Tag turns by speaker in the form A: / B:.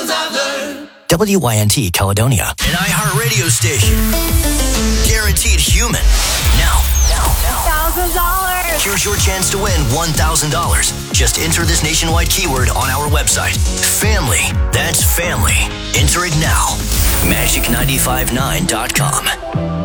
A: WYNT Caledonia, an iHeartRadio station. Guaranteed human. Now.
B: $1,000.
A: Here's your chance to win $1,000. Just enter this nationwide keyword on our website. Family. That's family. Enter it now. Magic959.com.